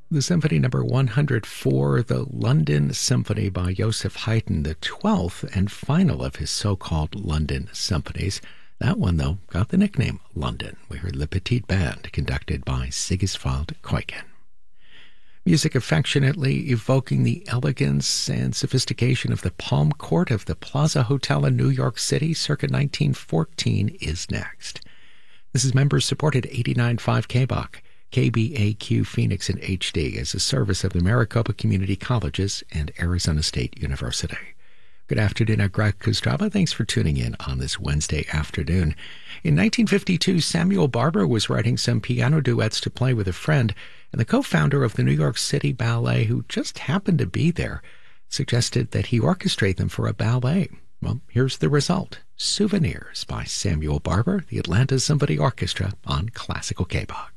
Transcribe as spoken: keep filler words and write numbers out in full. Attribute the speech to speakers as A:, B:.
A: The Symphony Number one hundred four, the London Symphony by Joseph Haydn, the twelfth and final of his so-called London symphonies. That one, though, got the nickname London. We heard Le Petit Band, conducted by Sigiswald Keuken. Music affectionately evoking the elegance and sophistication of the Palm Court of the Plaza Hotel in New York City circa nineteen fourteen is next. This is members-supported eighty-nine point five K B O C. K B A Q Phoenix in H D as a service of the Maricopa Community Colleges and Arizona State University. Good afternoon, I'm Greg Kostrava. Thanks for tuning in on this Wednesday afternoon. In nineteen fifty-two, Samuel Barber was writing some piano duets to play with a friend, and the co-founder of the New York City Ballet, who just happened to be there, suggested that he orchestrate them for a ballet. Well, here's the result. Souvenirs by Samuel Barber, the Atlanta Symphony Orchestra on Classical K B O C.